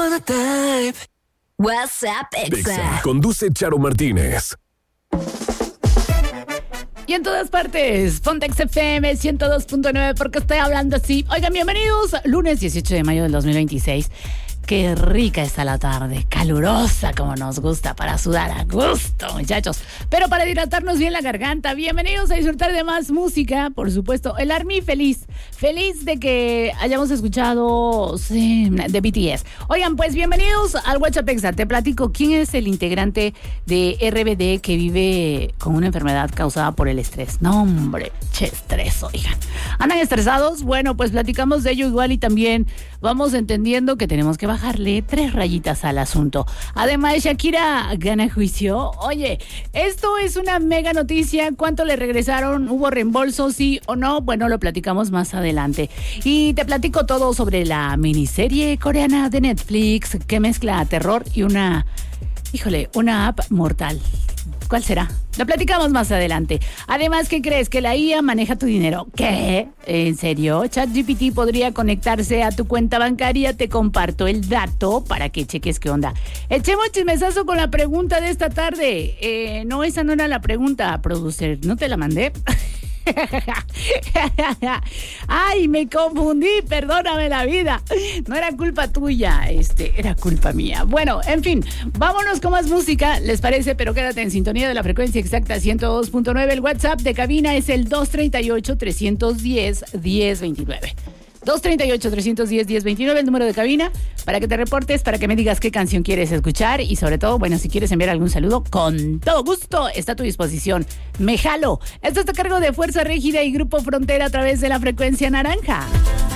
wanna type. WhatsApp Exa. Conduce Charo Martínez. Y en todas partes, Pontex FM 102.9, porque estoy hablando así. Oigan, bienvenidos, lunes 18 de mayo del 2026. Qué rica está la tarde, calurosa como nos gusta, para sudar a gusto, muchachos. Pero para hidratarnos bien la garganta, bienvenidos a disfrutar de más música, por supuesto. El Army feliz de que hayamos escuchado de BTS. Oigan, pues bienvenidos al WhatsApp Exa. Te platico quién es el integrante de RBD que vive con una enfermedad causada por el estrés. No, hombre, estrés, oigan. ¿Andan estresados? Bueno, pues platicamos de ello igual y también vamos entendiendo que tenemos que bajarle 3 rayitas al asunto. Además, Shakira gana juicio. Oye, esto es una mega noticia. ¿Cuánto le regresaron? ¿Hubo reembolso? ¿Sí o no? Bueno, lo platicamos más adelante. Y te platico todo sobre la miniserie coreana de Netflix que mezcla terror y una app mortal. ¿Cuál será? Lo platicamos más adelante. Además, ¿qué crees? ¿Que la IA maneja tu dinero? ¿Qué? ¿En serio? ChatGPT podría conectarse a tu cuenta bancaria. Te comparto el dato para que cheques qué onda. Echemos chismesazo con la pregunta de esta tarde. No, esa no era la pregunta, producer. ¿No te la mandé? Ay, me confundí, perdóname la vida. No era culpa tuya, era culpa mía. Bueno, en fin, vámonos con más música, ¿les parece? Pero quédate en sintonía de la frecuencia exacta 102.9. El WhatsApp de cabina es el 238-310-1029. 238-310-1029, el número de cabina, para que te reportes, para que me digas qué canción quieres escuchar y sobre todo, bueno, si quieres enviar algún saludo, con todo gusto, está a tu disposición. Me jalo. Esto está a cargo de Fuerza Régida y Grupo Frontera a través de la frecuencia naranja.